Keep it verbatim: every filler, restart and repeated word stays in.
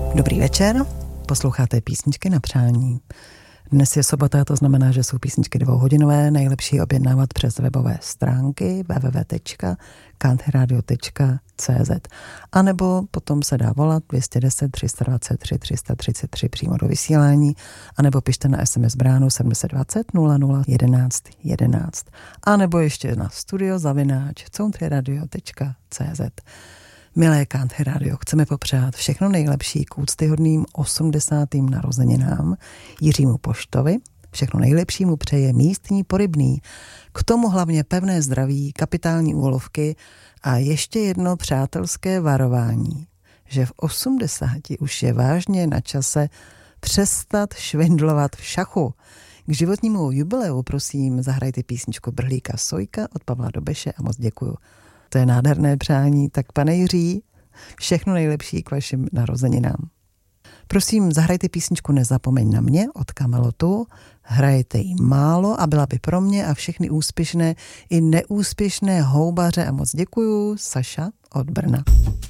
Dobrý večer, posloucháte písničky na přání. Dnes je sobota, to znamená, že jsou písničky dvouhodinové, nejlepší je objednávat přes webové stránky w w w tečka kantheradio tečka c z a nebo potom se dá volat dvě stě deset, tři sta dvacet tři, tři sta třicet tři přímo do vysílání, a nebo pište na es em es bránu sedm set dvacet nula nula jedenáct jedenáct, a nebo ještě na studio zavináč countryradio tečka c z. Milé Country Radio, chceme popřát všechno nejlepší k úctyhodným osmdesátým narozeninám Jiřímu Poštovi. Všechno nejlepší mu přeje místní Porybný. K tomu hlavně pevné zdraví, kapitální úlovky a ještě jedno přátelské varování, že v osmdesáti už je vážně na čase přestat švindlovat v šachu. K životnímu jubileu prosím zahrajte písničku Brhlíka Sojka od Pavla Dobeše a moc děkuju. To je nádherné přání, tak pane Jiří, všechno nejlepší k vašim narozeninám. Prosím, zahrajte písničku Nezapomeň na mě od Kamelotu, hrajte jí málo a byla by pro mě a všechny úspěšné i neúspěšné houbaře a moc děkuju, Saša od Brna.